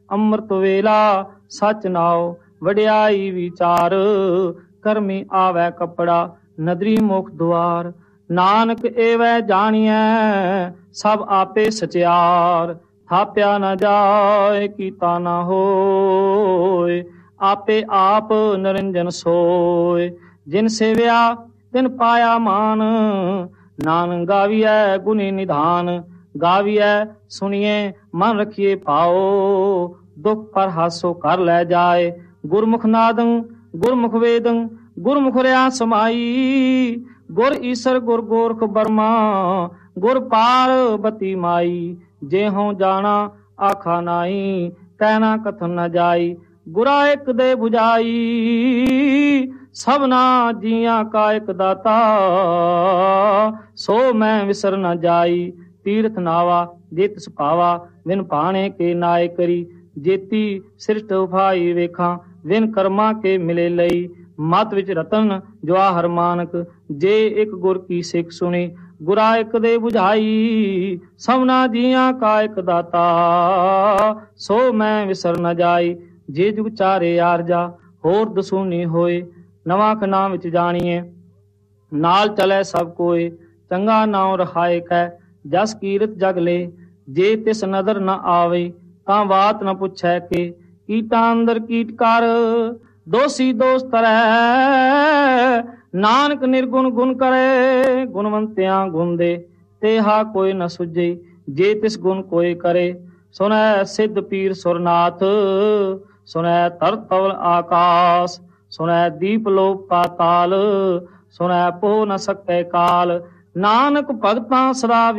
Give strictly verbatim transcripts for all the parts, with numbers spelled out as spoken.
ਅੰਮ੍ਰਿਤ ਵੇਲਾ ਸਚ ਨਾਉ ਵਡਿਆਈ ਵਿਚਾਰ। ਕਰਮੀ ਆਵੈ ਕੱਪੜਾ ਨਦਰੀ ਮੁਖ ਦੁਆਰ। ਨਾਨਕ ਏਵੈ ਜਾਣੀਐ ਸਭ ਆਪੇ ਸਚਿਆਰ। ਥਾਪਿਆ ਨਾ ਜਾਏ ਕੀਤਾ ਨਾ ਹੋਏ ਆਪੇ ਆਪ ਨਿਰੰਜਨ ਸੋਏ। ਜਿਨ ਸੇਵਿਆ ਤਿਨ ਪਾਇਆ ਮਾਨ ਨਾਨਕ ਗਾਵੀਐ ਗੁਣੀ ਨਿਧਾਨ। ਗਾਵੀਐ ਸੁਣੀਏ ਮਨ ਰਖੀਏ ਪਾਓ ਦੁਖ ਪਰ ਹਾਸੋ ਕਰ ਲੈ ਜਾਏ। ਗੁਰਮੁਖ ਨਾਦੰ ਗੁਰਮੁਖ ਵੇਦੰ ਗੁਰਮੁਖ ਰਿਆ ਸਮਾਈ। ਗੁਰ ਈਸਰ ਗੁਰ ਗੋਰਖ ਬਰਮਾ ਗੁਰ ਪਾਰਬਤੀ ਮਾਈ। ਜੇ ਹਉ ਜਾਣਾ ਆਖਾ ਨਾਈ ਕਹਿਣਾ ਕਥਨ ਨ ਜਾਈ। ਗੁਰਾ ਇੱਕ ਦੇ 부ਝਾਈ ਸਭਨਾ ਜੀਆਂ ਕਾ ਇੱਕ ਦਾਤਾ। ਸੋ ਮੈਂ ਵਿਸਰ ਨ ਜਾਈ ਤੀਰਥ ਨਾਵਾ ਜੇ ਤਿਸ ਪਾਵਾ। ਵਿਨ ਭਾਣੇ ਕੇ ਨਾਏ ਕਰੀ ਜੇਤੀ ਸ੍ਰਿਸ਼ਟ ਉਫਾਈ ਵੇਖਾਂ। ਵਿਨ ਕਰਮਾਂ ਕੇ ਮਿਲੇ ਲਈ ਮਤ ਵਿੱਚ ਰਤਨ ਜਵਾਹਰ ਮਾਨਕ। ਜੇ ਇੱਕ ਗੁਰ ਕੀ ਸਿੱਖ ਸੁਣੀ ਗੁਰਾ ਇੱਕ ਦੇ 부ਝਾਈ। ਸਭਨਾ ਜੀਆਂ ਕਾ ਇੱਕ ਦਾਤਾ ਸੋ ਮੈਂ ਵਿਸਰ ਨ ਜਾਈ। ਜੇ ਜੁਗ ਚਾਰੇ ਆਰਜਾ ਹੋਰ ਦਸੂਨੀ ਹੋਏ ਨਵਾਂ ਖਨਾ ਵਿੱਚ ਜਾਣੀਏ। ਨਾਲ ਚਲੇ ਸਭ ਕੋਏ ਚੰਗਾ ਨਾਉ ਰਖਾਏ ਕੈ ਜਸ ਕੀਰਤ ਜਗ ਲੈ। ਜੇ ਤਿਸ ਨਦਰ ਨ ਆਵੇ ਤਾਂ ਬਾਤ ਨ ਪੁੱਛੈ ਕੇ ਕੀਟਾਂ ਅੰਦਰ ਕੀਟ ਕਰ। ਦੋਸੀ ਦੋਸ ਤਰੈ ਨਾਨਕ ਨਿਰਗੁਣ ਗੁਣ ਕਰੇ। ਗੁਣਵੰਤਿਆਂ ਗੁਣ ਦੇ ਤੇਹਾ ਕੋਈ ਨ ਸੁਝੇ। ਜੇ ਤਿਸ ਗੁਣ ਕੋਈ ਕਰੇ ਸੁਣੈ ਸਿੱਧ ਪੀਰ ਸੁਰਨਾਥ। ਸੁਣੈ ਧਰਤ ਤਵਲ ਆਕਾਸ ਸੁਣੈ ਦੀਪ ਲੋਕ ਪਾਤਾਲ। ਸੁਣੈ ਪੋ ਨ ਸਕੈ ਕਾਲ ਨਾਨਕ ਭਗਤਾਂ ਸਦਾ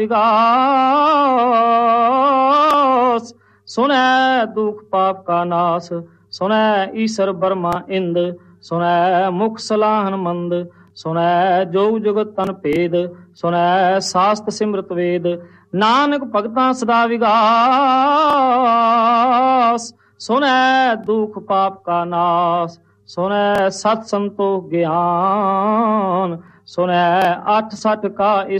ਵਿਗਾਸ। ਸੁਣੈ ਦੁਖ ਪਾਪ ਕਾ ਨਾਸ ਸੁਣੈ ਈਸਰ ਬਰਮਾ ਇੰਦ। ਸੁਣੈ ਮੁਖ ਸਲਾਹਨ ਮੰਦ ਸੁਣੈ ਜੋਗ ਜੁਗਤ ਤਨ ਭੇਦ। ਸੁਣੈ ਸਾਸਤ ਸਿਮਰਤ ਵੇਦ ਨਾਨਕ ਭਗਤਾਂ ਸਦਾ ਵਿਗਾਸ। ਸੁਣੈ ਦੁਖ ਪਾਪ ਕਾ ਨਾਸ ਸੁਣੈ ਸਤ ਸੰਤੋਖ ਗਿਆਨ। ਸੁਣੈ ਅੱਠ ਸਠ ਕਾ